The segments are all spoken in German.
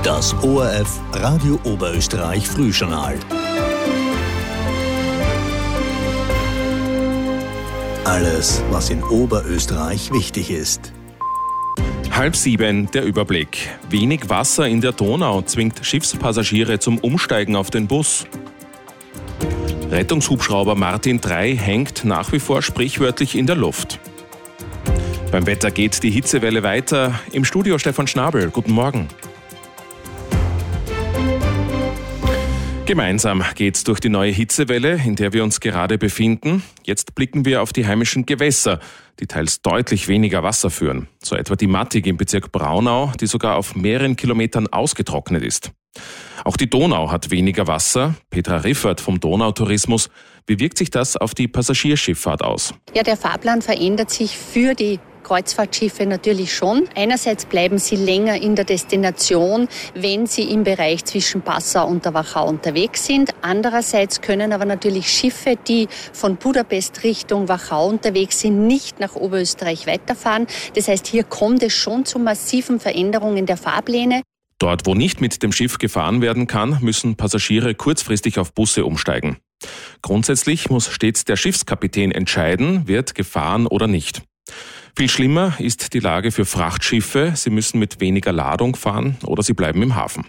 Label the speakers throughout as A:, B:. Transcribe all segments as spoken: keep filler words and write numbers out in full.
A: Das O R F Radio Oberösterreich Frühjournal. Alles, was in Oberösterreich wichtig ist.
B: Halb sieben, der Überblick. Wenig Wasser in der Donau zwingt Schiffspassagiere zum Umsteigen auf den Bus. Rettungshubschrauber Martin drei hängt nach wie vor sprichwörtlich in der Luft. Beim Wetter geht die Hitzewelle weiter. Im Studio Stefan Schnabel. Guten Morgen. Gemeinsam geht's durch die neue Hitzewelle, in der wir uns gerade befinden. Jetzt blicken wir auf die heimischen Gewässer, die teils deutlich weniger Wasser führen. So etwa die Mattig im Bezirk Braunau, die sogar auf mehreren Kilometern ausgetrocknet ist. Auch die Donau hat weniger Wasser. Petra Riffert vom Donautourismus. Wie wirkt sich das auf die Passagierschifffahrt aus?
C: Ja, der Fahrplan verändert sich für die Kreuzfahrtschiffe natürlich schon. Einerseits bleiben sie länger in der Destination, wenn sie im Bereich zwischen Passau und der Wachau unterwegs sind. Andererseits können aber natürlich Schiffe, die von Budapest Richtung Wachau unterwegs sind, nicht nach Oberösterreich weiterfahren. Das heißt, hier kommt es schon zu massiven Veränderungen der Fahrpläne.
B: Dort, wo nicht mit dem Schiff gefahren werden kann, müssen Passagiere kurzfristig auf Busse umsteigen. Grundsätzlich muss stets der Schiffskapitän entscheiden, wird gefahren oder nicht. Viel schlimmer ist die Lage für Frachtschiffe. Sie müssen mit weniger Ladung fahren oder sie bleiben im Hafen.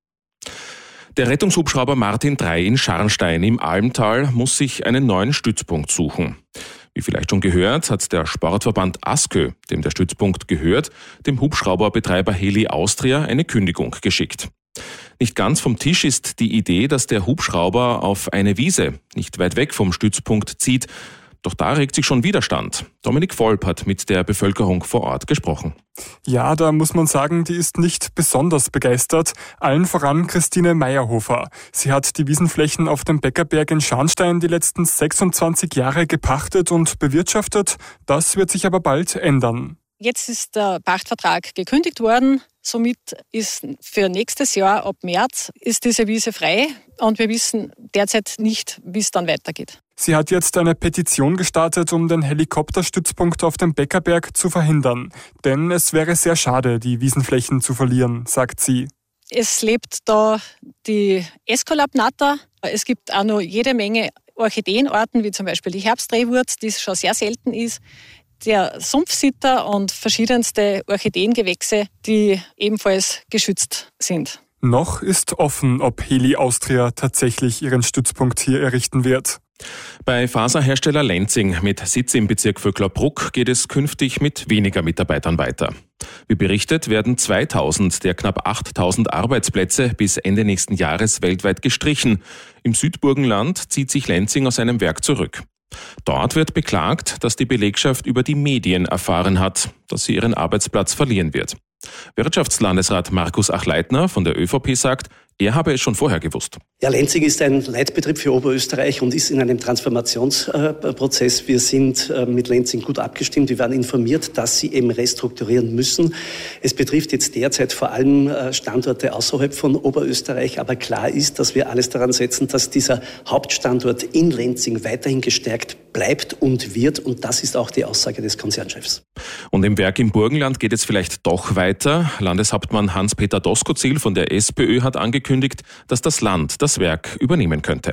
B: Der Rettungshubschrauber Martin drei in Scharnstein im Almtal muss sich einen neuen Stützpunkt suchen. Wie vielleicht schon gehört, hat der Sportverband ASKÖ, dem der Stützpunkt gehört, dem Hubschrauberbetreiber Heli Austria eine Kündigung geschickt. Nicht ganz vom Tisch ist die Idee, dass der Hubschrauber auf eine Wiese nicht weit weg vom Stützpunkt zieht. Doch da regt sich schon Widerstand. Dominik Volp hat mit der Bevölkerung vor Ort gesprochen.
D: Ja, da muss man sagen, die ist nicht besonders begeistert. Allen voran Christine Meyerhofer. Sie hat die Wiesenflächen auf dem Bäckerberg in Scharnstein die letzten sechsundzwanzig Jahre gepachtet und bewirtschaftet. Das wird sich aber bald ändern.
E: Jetzt ist der Pachtvertrag gekündigt worden. Somit ist für nächstes Jahr, ab März, ist diese Wiese frei. Und wir wissen derzeit nicht, wie es dann weitergeht.
D: Sie hat jetzt eine Petition gestartet, um den Helikopterstützpunkt auf dem Bäckerberg zu verhindern. Denn es wäre sehr schade, die Wiesenflächen zu verlieren, sagt sie.
E: Es lebt da die Esculap-Natter. Es gibt auch noch jede Menge Orchideenarten, wie zum Beispiel die Herbstdrehwurz, die schon sehr selten ist. Der Sumpfsitter und verschiedenste Orchideengewächse, die ebenfalls geschützt sind.
D: Noch ist offen, ob Heli Austria tatsächlich ihren Stützpunkt hier errichten wird.
B: Bei Faserhersteller Lenzing mit Sitz im Bezirk Vöcklerbruck geht es künftig mit weniger Mitarbeitern weiter. Wie berichtet, werden zweitausend der knapp achttausend Arbeitsplätze bis Ende nächsten Jahres weltweit gestrichen. Im Südburgenland zieht sich Lenzing aus seinem Werk zurück. Dort wird beklagt, dass die Belegschaft über die Medien erfahren hat, dass sie ihren Arbeitsplatz verlieren wird. Wirtschaftslandesrat Markus Achleitner von der ÖVP sagt, er habe es schon vorher gewusst.
F: Ja, Lenzing ist ein Leitbetrieb für Oberösterreich und ist in einem Transformationsprozess. Wir sind mit Lenzing gut abgestimmt. Wir werden informiert, dass sie eben restrukturieren müssen. Es betrifft jetzt derzeit vor allem Standorte außerhalb von Oberösterreich. Aber klar ist, dass wir alles daran setzen, dass dieser Hauptstandort in Lenzing weiterhin gestärkt bleibt und wird. Und das ist auch die Aussage des Konzernchefs.
B: Und im Werk im Burgenland geht es vielleicht doch weiter. Landeshauptmann Hans-Peter Doskozil von der SPÖ hat angekündigt, dass das Land das Werk übernehmen könnte.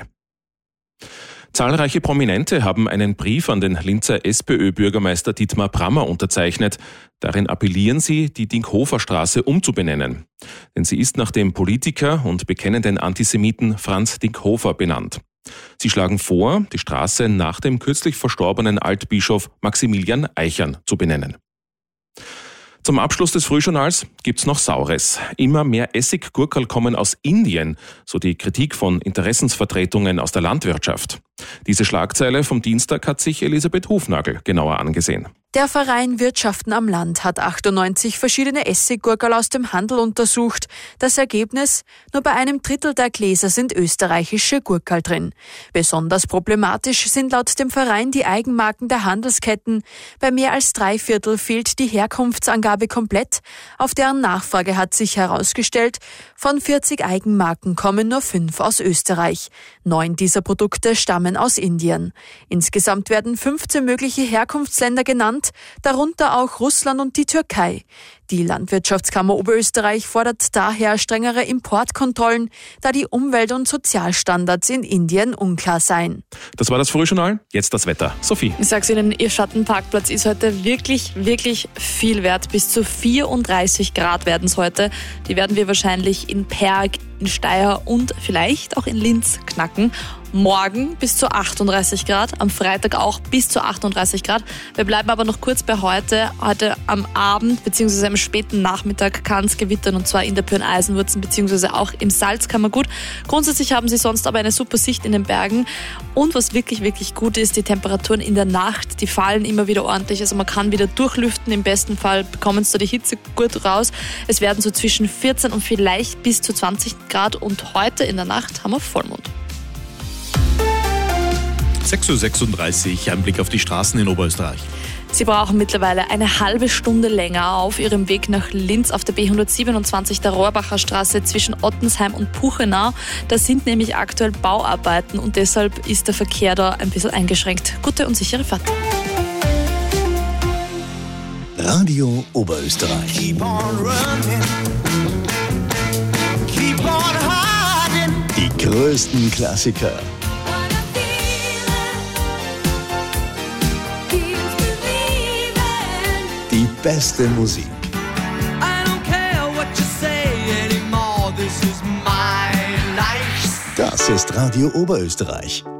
B: Zahlreiche Prominente haben einen Brief an den Linzer SPÖ-Bürgermeister Dietmar Brammer unterzeichnet. Darin appellieren sie, die Dinkhofer-Straße umzubenennen. Denn sie ist nach dem Politiker und bekennenden Antisemiten Franz Dinkhofer benannt. Sie schlagen vor, die Straße nach dem kürzlich verstorbenen Altbischof Maximilian Eichern zu benennen. Zum Abschluss des Frühjournals gibt's noch Saures. Immer mehr Essiggurkerl kommen aus Indien, so die Kritik von Interessensvertretungen aus der Landwirtschaft. Diese Schlagzeile vom Dienstag hat sich Elisabeth Hufnagel genauer angesehen.
G: Der Verein Wirtschaften am Land hat achtundneunzig verschiedene Essiggurkerl aus dem Handel untersucht. Das Ergebnis? Nur bei einem Drittel der Gläser sind österreichische Gurkerl drin. Besonders problematisch sind laut dem Verein die Eigenmarken der Handelsketten. Bei mehr als drei Viertel fehlt die Herkunftsangabe komplett. Auf deren Nachfrage hat sich herausgestellt, von vierzig Eigenmarken kommen nur fünf aus Österreich. Neun dieser Produkte stammen aus Indien. Insgesamt werden fünfzehn mögliche Herkunftsländer genannt. hat, darunter auch Russland und die Türkei. Die Landwirtschaftskammer Oberösterreich fordert daher strengere Importkontrollen, da die Umwelt- und Sozialstandards in Indien unklar seien.
B: Das war das Frühjournal. Jetzt das Wetter. Sophie.
H: Ich sag's Ihnen, Ihr Schattenparkplatz ist heute wirklich, wirklich viel wert. Bis zu vierunddreißig Grad werden es heute. Die werden wir wahrscheinlich in Perg, in Steyr und vielleicht auch in Linz knacken. Morgen bis zu achtunddreißig Grad, am Freitag auch bis zu achtunddreißig Grad. Wir bleiben aber noch kurz bei heute. Heute am Abend bzw. am späten Nachmittag kann es gewittern, und zwar in der Pyren-Eisenwurzen bzw. auch im Salzkammergut. Grundsätzlich haben Sie sonst aber eine super Sicht in den Bergen. Und was wirklich, wirklich gut ist, die Temperaturen in der Nacht, die fallen immer wieder ordentlich. Also man kann wieder durchlüften. Im besten Fall bekommen Sie da die Hitze gut raus. Es werden so zwischen vierzehn und vielleicht bis zu zwanzig Grad, und heute in der Nacht haben wir Vollmond.
I: sechs Uhr sechsunddreißig, ein Blick auf die Straßen in Oberösterreich.
H: Sie brauchen mittlerweile eine halbe Stunde länger auf Ihrem Weg nach Linz auf der B hundertsiebenundzwanzig der Rohrbacher Straße zwischen Ottensheim und Puchenau. Da sind nämlich aktuell Bauarbeiten und deshalb ist der Verkehr da ein bisschen eingeschränkt. Gute und sichere Fahrt.
A: Radio Oberösterreich.
J: Keep on running. Keep on hiding.
A: Die größten Klassiker. Die beste Musik.
J: I don't care what you say anymore. This is my life.
A: Das ist Radio Oberösterreich.